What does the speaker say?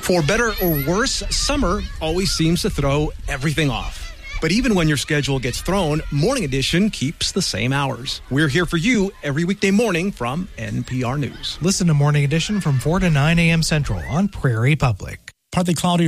For better or worse, summer always seems to throw everything off. But even when your schedule gets thrown, Morning Edition keeps the same hours. We're here for you every weekday morning from NPR News. Listen to Morning Edition from 4 to 9 a.m. Central on Prairie Public. Partly cloudy